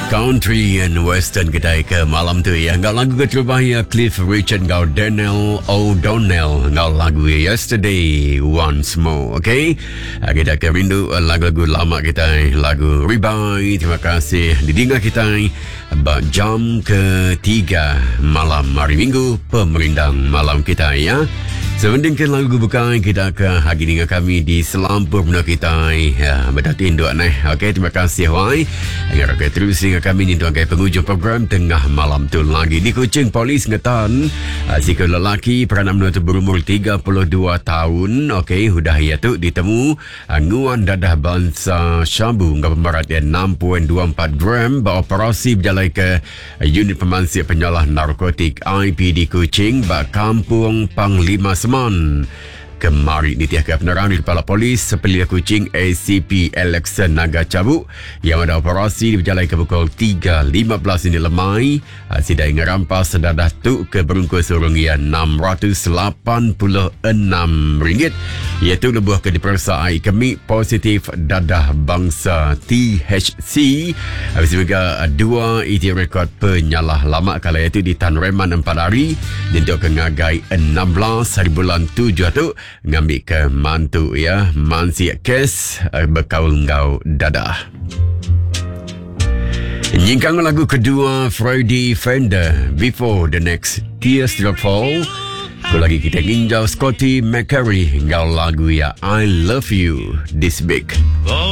Country and Western kita ke malam tu ya. Ngau lagu keterubah ya Cliff Richard, ngau Daniel O'Donnell, ngau lagu Yesterday Once More. Okay, kita akan rindu lagu-lagu lama kita, lagu Ribai. Terima kasih didengar kita jam ketiga malam hari Minggu, pemerindang malam kita ya. Sebandingkan lagu buka kita ke hari dengan kami di Selampur benda kita berdatin dua neh. Okey, terima kasih wai. Agar terus dengan kami ni tuan penghujung program tengah malam tu lagi di Kuching. Polis ngetan si lelaki peranan mentua berumur 32 tahun. Okey, hudah ia tu ditemu nguan dadah bangsa Syabu ngap barat 6.24 gram beroperasi berjalan ke unit pemansir penyalah narkotik IPD Kuching bak Kampung Panglima Seman. Kemari ditiahkan penerangan Kepala Polis Sepelia Kuching ACP Alexan Naga Cabuk yang ada operasi berjalan ke pukul 3.15 ini lemai sidai ngerampas sedadah tu ke berungkus RM686 iaitu lebuh ke dipersai kemik positif dadah bangsa THC. Habis juga dua iti rekod penyalah lama kala itu di Tan Reman 4 hari dan untuk kengagai 16 hari bulan 7 tu ngambil ke mantu ya mansi kes berkaul ngau dadah. Nyingkang lagu kedua Freddie Fender Before the Next Tears Drop Fall. Lagi kita ginjau Scotty McCreery ngau lagu ya I Love You This Big.